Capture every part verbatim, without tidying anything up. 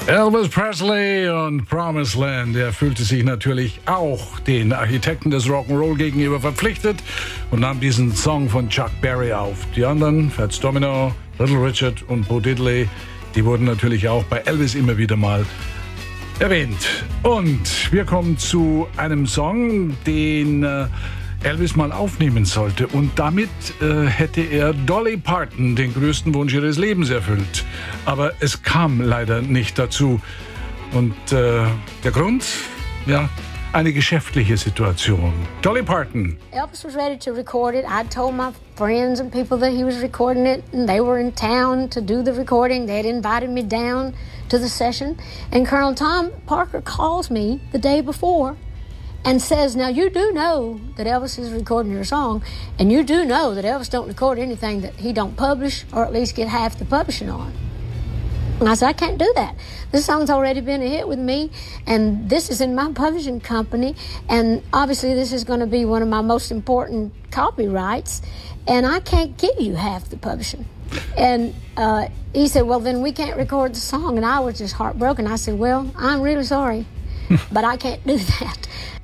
Elvis Presley und Promised Land. Er fühlte sich natürlich auch den Architekten des Rock'n'Roll gegenüber verpflichtet und nahm diesen Song von Chuck Berry auf. Die anderen, Fats Domino, Little Richard und Bo Diddley, die wurden natürlich auch bei Elvis immer wieder mal erwähnt. Und wir kommen zu einem Song, den äh, Elvis mal aufnehmen sollte. Und damit äh, hätte er Dolly Parton den größten Wunsch ihres Lebens erfüllt. Aber es kam leider nicht dazu. Und äh, der Grund? Ja, eine geschäftliche Situation. Dolly Parton. Elvis was ready to record it. I told my friends and people that he was recording it, and they were in town to do the recording. They had invited me down to the session. And Colonel Tom Parker calls me the day before and says, now you do know that Elvis is recording your song, and you do know that Elvis don't record anything that he don't publish, or at least get half the publishing on. And I said, I can't do that. This song's already been a hit with me, and this is in my publishing company, and obviously this is going to be one of my most important copyrights, and I can't give you half the publishing. And uh, he said, well, then we can't record the song, and I was just heartbroken. I said, well, I'm really sorry, but I can't do that.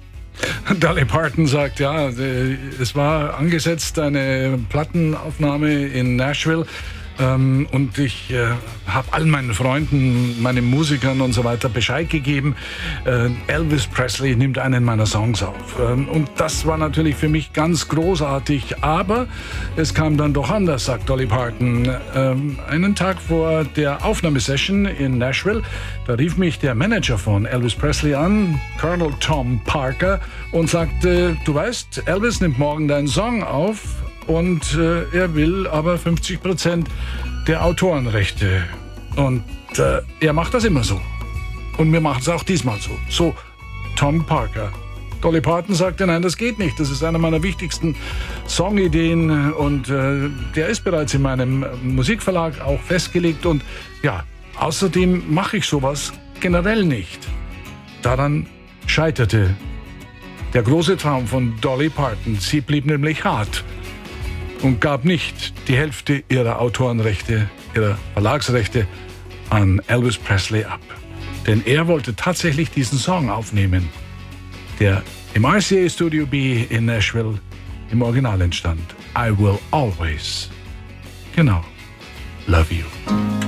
Dolly Parton sagt, ja, es war angesetzt, eine Plattenaufnahme in Nashville. Ähm, und ich äh, habe all meinen Freunden, meinen Musikern und so weiter Bescheid gegeben. Äh, Elvis Presley nimmt einen meiner Songs auf. Ähm, und das war natürlich für mich ganz großartig. Aber es kam dann doch anders, sagt Dolly Parton. Ähm, einen Tag vor der Aufnahmesession in Nashville, da rief mich der Manager von Elvis Presley an, Colonel Tom Parker, und sagte, du weißt, Elvis nimmt morgen deinen Song auf. Und äh, er will aber fünfzig Prozent der Autorenrechte. Und äh, er macht das immer so. Und wir machen es auch diesmal so. So, Tom Parker. Dolly Parton sagte, nein, das geht nicht. Das ist einer meiner wichtigsten Songideen. Und äh, der ist bereits in meinem Musikverlag auch festgelegt. Und ja, außerdem mache ich sowas generell nicht. Daran scheiterte der große Traum von Dolly Parton. Sie blieb nämlich hart und gab nicht die Hälfte ihrer Autorenrechte, ihrer Verlagsrechte an Elvis Presley ab. Denn er wollte tatsächlich diesen Song aufnehmen, der im R C A Studio B in Nashville im Original entstand. I will always, genau, love you.